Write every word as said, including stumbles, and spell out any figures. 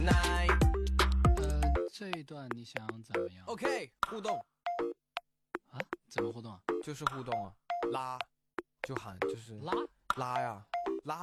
呃，这一段你想怎么样 ？OK， 互动啊？怎么互动啊？ 就是互动啊，拉就喊就是拉拉呀，